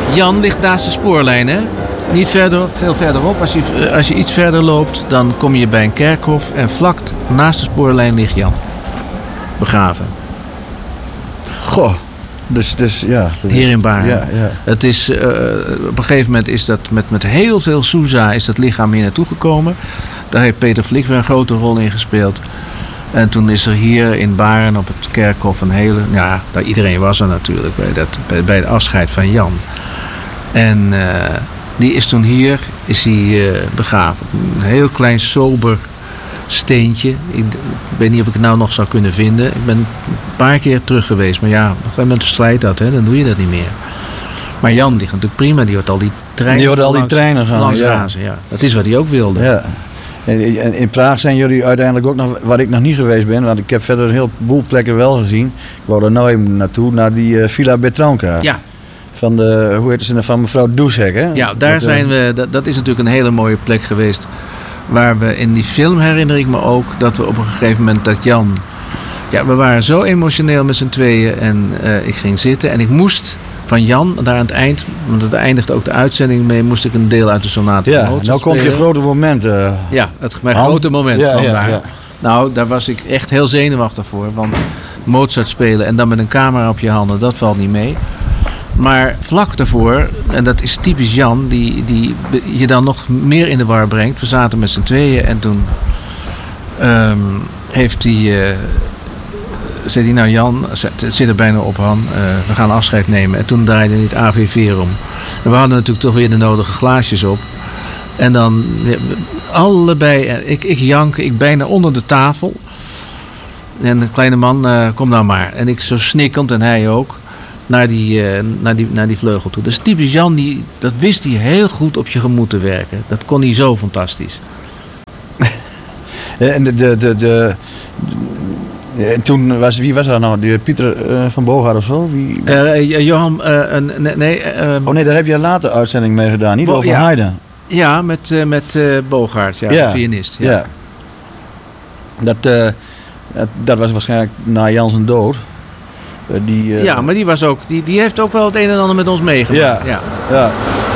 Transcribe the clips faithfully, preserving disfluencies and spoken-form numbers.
Jan ligt naast de spoorlijn, hè? Niet verder, veel verderop. Als je, als je iets verder loopt, dan kom je bij een kerkhof. En vlak naast de spoorlijn ligt Jan. Begraven. Goh. Dus, dus ja. Dat Hier is, in Baren. Ja, ja. Het is, uh, op een gegeven moment is dat met, met heel veel soeza is dat lichaam hier naartoe gekomen. Daar heeft Peter Flik weer een grote rol in gespeeld. En toen is er hier in Baren op het kerkhof een hele... Ja, daar iedereen was er natuurlijk bij, dat, bij, bij het afscheid van Jan. En uh, die is toen hier is hij, uh, begraven. Een heel klein sober steentje. Ik, ik weet niet of ik het nou nog zou kunnen vinden. Ik ben een paar keer terug geweest. Maar ja, op een gegeven moment verslijt dat, hè, dan doe je dat niet meer. Maar Jan ligt natuurlijk prima. Die hoort al die treinen, die hoort al die langs, treinen gaan. langs Ja. razen, ja. Dat is wat hij ook wilde. Ja. En in Praag zijn jullie uiteindelijk ook nog, waar ik nog niet geweest ben, want ik heb verder een heleboel plekken wel gezien. Ik wou er nou even naartoe, naar die uh, Villa Bertranca. Ja. Van de, hoe heet ze nou, van mevrouw Dussek, hè? Ja, daar dat, zijn we, dat, dat is natuurlijk een hele mooie plek geweest. Waar we in die film, herinner ik me ook, dat we op een gegeven moment dat Jan... Ja, we waren zo emotioneel met z'n tweeën en uh, ik ging zitten en ik moest van Jan, daar aan het eind, want het eindigde ook de uitzending mee, moest ik een deel uit de sonate ja, van Mozart nou komt je grote moment. Uh, ja, het, mijn hand. grote moment ja, kwam ja, daar. Ja. Nou, daar was ik echt heel zenuwachtig voor, want Mozart spelen en dan met een camera op je handen, dat valt niet mee. Maar vlak daarvoor, en dat is typisch Jan, die, die je dan nog meer in de war brengt. We zaten met z'n tweeën en toen um, heeft hij... Uh, zei hij, nou Jan, het zit er bijna op Han, uh, we gaan afscheid nemen. En toen draaide hij het A V vier om. En we hadden natuurlijk toch weer de nodige glaasjes op. En dan ja, allebei, ik, ik jank, ik bijna onder de tafel. En de kleine man, uh, kom nou maar. En ik zo snikkend en hij ook. Naar die, uh, naar, die, naar die vleugel toe. Dus typisch Jan, die, dat wist hij heel goed op je gemoed te werken. Dat kon hij zo fantastisch. Ja, en de, de, de, de, de, en toen was, wie was dat nou? Die Pieter uh, van Bogaert of zo? Wie? Uh, Johan, uh, nee... nee uh, oh nee, daar heb je een later uitzending mee gedaan. Niet Bo- over ja. Haydn. Ja, met, uh, met uh, Bogaert, ja, ja. de pianist. Ja. Ja. Dat, uh, dat, dat was waarschijnlijk na Jan zijn dood. Uh, die, uh, ja, maar die, was ook, die, die heeft ook wel het een en ander met ons meegemaakt. Ja, ja. ja.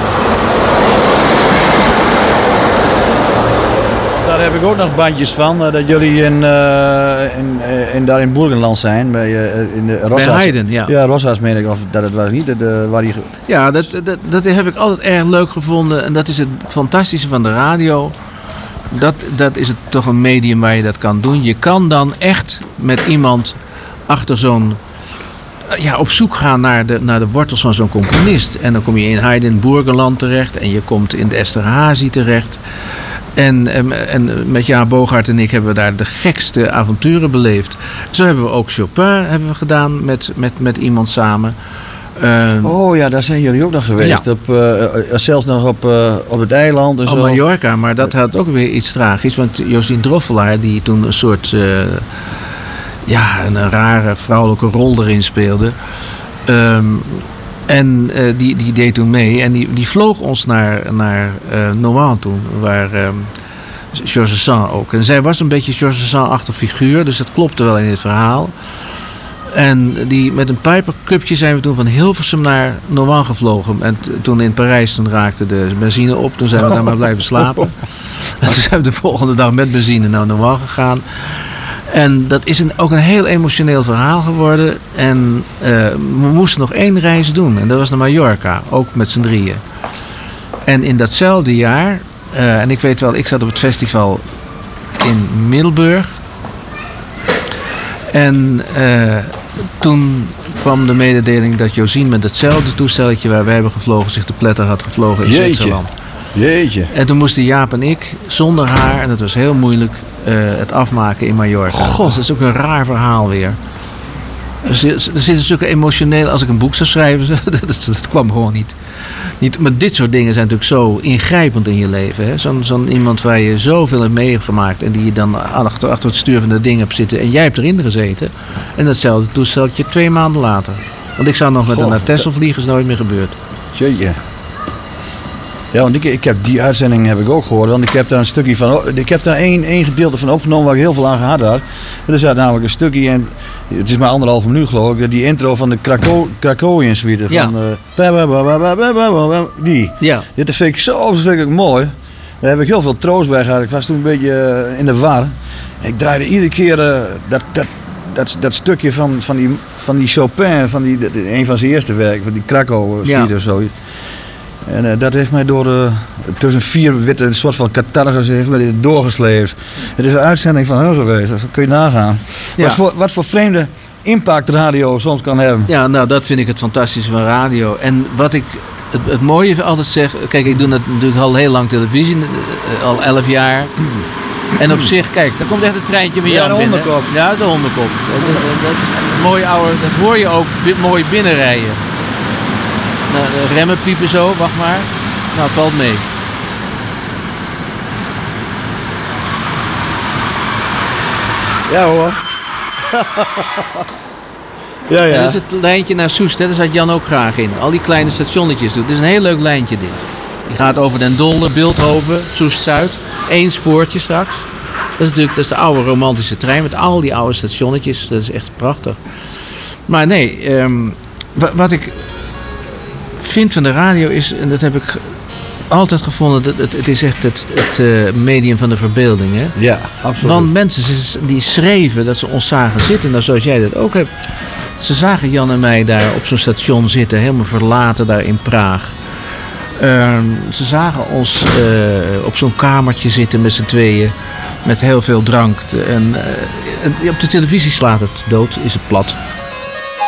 Daar heb ik ook nog bandjes van, uh, dat jullie in, uh, in, uh, in, daar in Burgenland zijn. Bij, uh, in de Rosas. Bij Haydn, ja. Ja, Rosas meen ik, of dat het was niet. De, de, waar die... Ja, dat, dat, dat heb ik altijd erg leuk gevonden. En dat is het fantastische van de radio. Dat, dat is het toch een medium waar je dat kan doen. Je kan dan echt met iemand achter zo'n... Ja, op zoek gaan naar de, naar de wortels van zo'n componist. En dan kom je in Haydn Burgenland terecht. En je komt in de Esterhazy terecht. En, en, en met Jaap Bogaert en ik hebben we daar de gekste avonturen beleefd. Zo hebben we ook Chopin hebben we gedaan met, met, met iemand samen. Uh, oh ja, daar zijn jullie ook nog geweest. Ja. Op, uh, zelfs nog op, uh, op het eiland en op zo. Mallorca, maar dat had ook weer iets tragisch. Want Josien Droffelaar, die toen een soort... Uh, ja, een, een rare vrouwelijke rol erin speelde. Um, en uh, die, die deed toen mee. En die, die vloog ons naar, naar uh, Nohant toen. Waar um, Georges Sand ook. En zij was een beetje Georges Sand-achtig figuur. Dus dat klopte wel in het verhaal. En die, met een pijpercupje zijn we toen van Hilversum naar Nohant gevlogen. En t- toen in Parijs toen raakte de benzine op. Toen zijn we daar maar blijven slapen. En toen zijn we de volgende dag met benzine naar Nohant gegaan. En dat is een, ook een heel emotioneel verhaal geworden. En uh, we moesten nog één reis doen. En dat was naar Mallorca, ook met z'n drieën. En in datzelfde jaar... Uh, en ik weet wel, ik zat op het festival in Middelburg. En uh, toen kwam de mededeling dat Josien met hetzelfde toestelletje waar wij hebben gevlogen zich te pletter had gevlogen in Jeetje. Zwitserland. Jeetje. En toen moesten Jaap en ik zonder haar, en dat was heel moeilijk, uh, het afmaken in Mallorca. God. Dus dat is ook een raar verhaal weer. Dus er zit een stuk emotioneel, als ik een boek zou schrijven, dat, dat kwam gewoon niet. niet. Maar dit soort dingen zijn natuurlijk zo ingrijpend in je leven. Hè? Zo'n, zo'n iemand waar je zoveel mee hebt gemaakt en die je dan achter, achter het stuur van dat ding hebt zitten en jij hebt erin gezeten. En datzelfde toesteltje twee maanden later. Want ik zou nog met God. een naar Texel vliegen, is nooit meer gebeurd. Jeetje. Ja, want ik, ik heb die uitzending heb ik ook gehoord. Want ik heb daar een stukje van. Ik heb daar één, één gedeelte van opgenomen waar ik heel veel aan gehad had. Er zat namelijk een stukje en het is maar anderhalf minuut geloof ik. Die intro van de Krako- Krakowian suite. Ja. Van, uh, die. Ja. Dit vind ik zo verschrikkelijk mooi. Daar heb ik heel veel troost bij gehad. Ik was toen een beetje uh, in de war. Ik draaide iedere keer uh, dat, dat, dat, dat stukje van, van, die, van die Chopin, van die, een van zijn eerste werken, van die Krakow suite ja. of zo. En uh, dat heeft mij door uh, tussen vier witte een soort van catalogus heeft mij dit doorgesleept. Het is een uitzending van hem geweest, dat kun je nagaan. Ja. Wat, voor, wat voor vreemde impact radio soms kan hebben. Ja, nou dat vind ik het fantastische van radio. En wat ik het, het mooie altijd zeg, kijk ik doe dat natuurlijk al heel lang televisie, uh, al elf jaar. En op zich, kijk, daar komt echt een treintje van Jan ja, de binnen. hondenkop. Ja, de hondenkop. Dat, dat, dat, dat, mooi oude, dat hoor je ook mooi binnenrijden. Nou, de remmen piepen zo, wacht maar. Nou, het valt mee. Ja hoor. ja, ja. En dat is het lijntje naar Soest, hè. Daar zat Jan ook graag in. Al die kleine stationnetjes doen. Het is een heel leuk lijntje dit. Die gaat over Den Dolder, Bilthoven, Soest-Zuid. Eén spoortje straks. Dat is natuurlijk dat is de oude romantische trein met al die oude stationnetjes. Dat is echt prachtig. Maar nee, um, wat ik vind van de radio is, en dat heb ik altijd gevonden, dat het, het is echt het, het uh, medium van de verbeelding. Hè? Ja, absoluut. Want mensen die schreven dat ze ons zagen zitten, nou zoals jij dat ook hebt. Ze zagen Jan en mij daar op zo'n station zitten, helemaal verlaten daar in Praag. Uh, ze zagen ons uh, op zo'n kamertje zitten met z'n tweeën. Met heel veel drank. En, uh, en op de televisie slaat het dood, is het plat.